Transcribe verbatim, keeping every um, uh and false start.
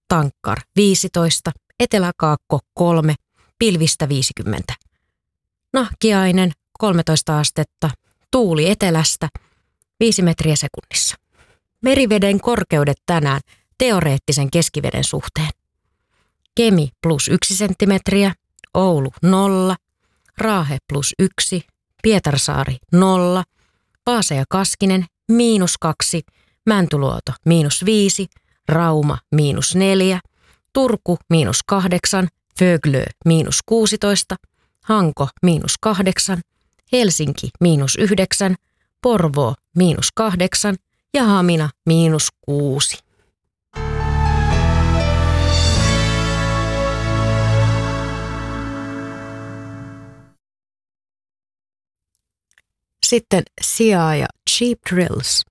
Tankkar viisitoista, Etelä-Kaakko kolme, pilvistä viisikymmentä. Nahkiainen kolmetoista astetta, tuuli etelästä viisi metriä sekunnissa. Meriveden korkeudet tänään teoreettisen keskiveden suhteen. Kemi plus yksi senttimetriä, Oulu nolla, Raahe plus yksi, Pietarsaari nolla, Vaasa ja Kaskinen miinus kaksi, Mäntyluoto miinus viisi, Rauma miinus neljä, Turku miinus kahdeksan, Föglö miinus kuusitoista, Hanko miinus kahdeksan, Helsinki miinus yhdeksän, Porvoo miinus kahdeksan ja Hamina miinus kuusi. Sitten Sia ja Cheap Drills.